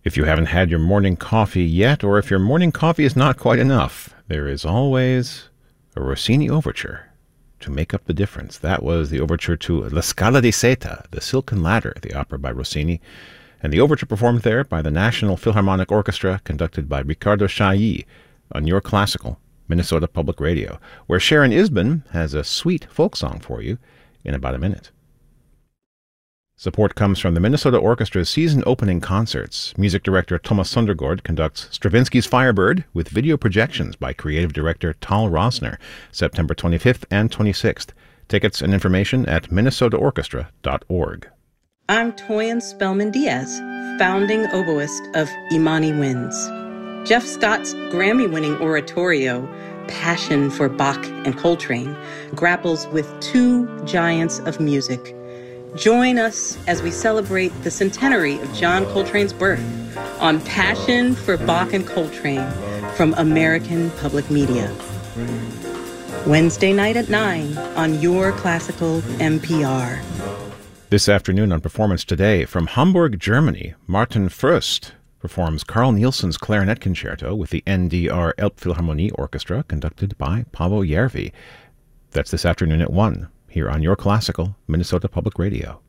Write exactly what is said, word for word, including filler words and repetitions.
If you haven't had your morning coffee yet, or if your morning coffee is not quite enough, there is always a Rossini overture to make up the difference. That was the overture to La Scala di Seta, The Silken Ladder, the opera by Rossini, and the overture performed there by the National Philharmonic Orchestra, conducted by Riccardo Chailly on Your Classical, Minnesota Public Radio, where Sharon Isbin has a sweet folk song for you in about a minute. Support comes from the Minnesota Orchestra's season opening concerts. Music director Thomas Sundergaard conducts Stravinsky's Firebird with video projections by creative director Tal Rosner, September twenty-fifth and twenty-sixth. Tickets and information at minnesota orchestra dot org. I'm Toyin Spellman Diaz, founding oboist of Imani Winds. Jeff Scott's Grammy-winning oratorio, Passion for Bach and Coltrane, grapples with two giants of music. Join us as we celebrate the centenary of John Coltrane's birth on Passion for Bach and Coltrane from American Public Media. Wednesday night at nine on Your Classical N P R. This afternoon on Performance Today, from Hamburg, Germany, Martin Fröst performs Carl Nielsen's Clarinet Concerto with the N D R Elbphilharmonie Orchestra, conducted by Paavo Järvi. That's this afternoon at one, here on Your Classical, Minnesota Public Radio.